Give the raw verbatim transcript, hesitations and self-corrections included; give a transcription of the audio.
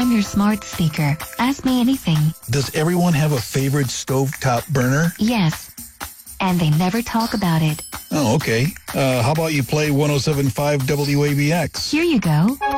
on your smart speaker. Ask me anything. Does everyone have a favorite stovetop burner? Yes. And they never talk about it. Oh, okay. Uh, how about you play one oh seven point five W A B X? Here you go.